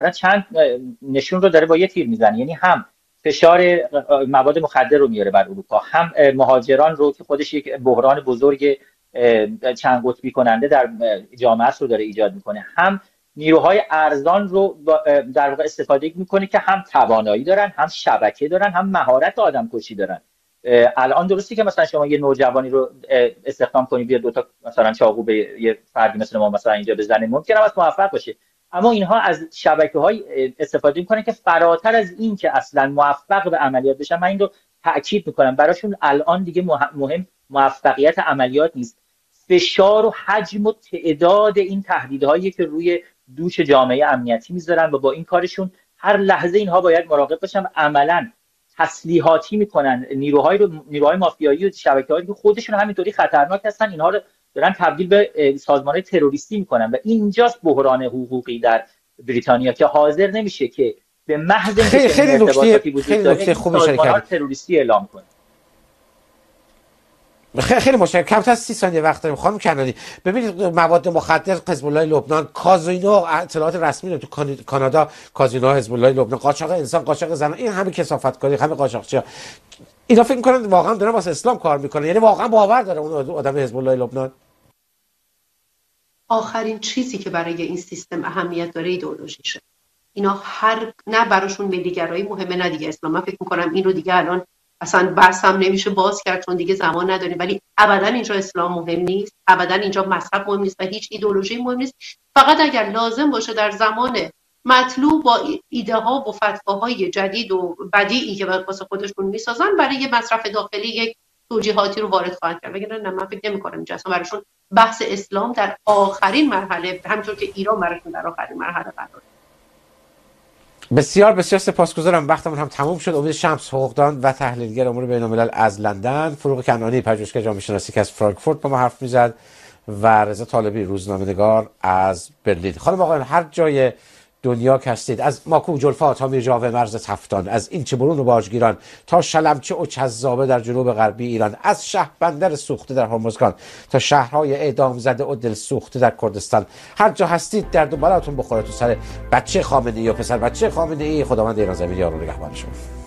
چند نشون رو داره با یه تیر میزنه. یعنی هم فشار مواد مخدر رو میاره بر اروپا، هم مهاجران رو که خودش یک بحران بزرگ چند قطبی کننده در جامعه رو داره ایجاد میکنه، هم نیروهای ارزان رو در واقع استفاده میکنه که هم توانایی دارن، هم شبکه دارن، هم مهارت آدمکشی دارن. الان درستی که مثلا شما یه نوجوانی رو استخدام کنید بیاد دو تا مثلا چاقو به یه فردی مثل ما مثلا اینجا بزنه، ممکنه واسه موفق باشه، اما اینها از شبکه‌های استفاده میکنن که فراتر از این که اصلا موفق به عملیات بشن. من این رو تاکید میکنم، براشون الان دیگه مهم موفقیت عملیات نیست، فشار و حجم و تعداد این تهدیدهایی که روی دوش جامعه امنیتی میذارن و با این کارشون هر لحظه اینها باید مراقب باشن. عملاً تسلیحاتی میکنن نیروهای مافیایی و شبکه‌هایی که خودشون همینطوری خطرناک هستن، اینها رو دارن تبدیل به سازمان تروریستی میکنن. و اینجاست بحران حقوقی در بریتانیا که حاضر نمیشه که به محض خیلی نکته خوبی سازمان تروریستی اعلام کنه. خیلی مشکل. کمتر از 30 ثانیه وقت داریم خانم کنانی. ببینید مواد مخدر، حزب الله لبنان، کازینو، اطلاعات رسمی تو کانادا، کازینو حزب الله لبنان، قاچاق انسان، قاچاق زنان، این همه کثافتکاری، همه قاچاقچی‌ها، اینا فکر می‌کنن واقعا دارن واسه اسلام کار میکنن؟ یعنی واقعا باور داره اون آدم حزب الله لبنان؟ آخرین چیزی که برای این سیستم اهمیت داره ایدئولوژیشه. اینا نه براشون ملی‌گرایی مهمه نه دیگه اسلام. من فکر می‌کنم این رو دیگه الان اصلا بحثم نمیشه باز کرد چون دیگه زمان نداریم، ولی ابدا اینجا اسلام مهم نیست، ابدا اینجا مذهب مهم نیست و هیچ ایدئولوژی مهم نیست. فقط اگر لازم باشه در زمان مطلوب با ایده ها و فتواهای جدید و بدیعی که واسه خودشون میسازن برای یه مصرف داخلی یک توجیهاتی رو وارد خواهند کرد. وگرنه نه، من فکر نمی‌کنم اینجا اصلا براشون بحث اسلام در آخرین مرحله، همونطور که ایران براشون در آخرین مرحله قرار. بسیار بسیار سپاسگزارم. وقتمون هم تموم شد. امید شمس، حقوقدان و تحلیلگر امور بین‌الملل از لندن، فروغ کنعانی، پژوهشگر جامعه شناسی که از فرانکفورت با ما حرف می‌زد، و رضا طالبی، روزنامه‌نگار از برلین. خانم آقایان، هر جای دنیا که هستید، از ماکو جلفا تا میرجاوه مرز تفتان، از اینچه‌برون و باجگیران تا شلمچه و چذابه در جنوب غربی ایران، از شهربندر سوخته در هرمزگان تا شهرهای اعدام زده و دل سوخته در کردستان، هر جا هستید درد و بلاتون بخوره تو سر بچه خامنه‌ای یا پسر بچه خامنه‌ای. خداوند ایران زمین یار و نگهبان شما.